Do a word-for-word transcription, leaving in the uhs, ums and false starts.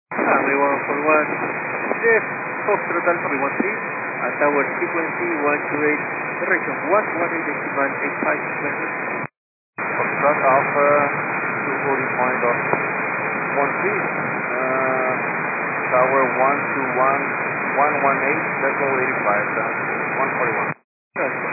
Runway one four one, yes, Foxtrot Alpha three one three, at tower frequency one two eight, direction one one eight decimal eight five meters. Foxtrot Alpha two forty point one three, uh, tower one two one, one one eight, circle eighty-five, down to one forty-one.